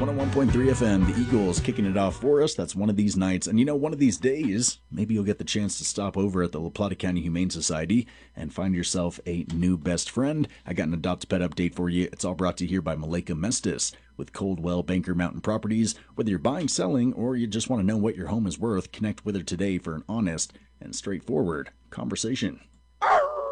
101.3 FM, the Eagles kicking it off for us. That's one of these nights. And one of these days, maybe you'll get the chance to stop over at the La Plata County Humane Society and find yourself a new best friend. I got an Adopt a Pet update for you. It's all brought to you here by Maleka Mestis with Coldwell Banker Mountain Properties. Whether you're buying, selling, or you just want to know what your home is worth, connect with her today for an honest and straightforward conversation.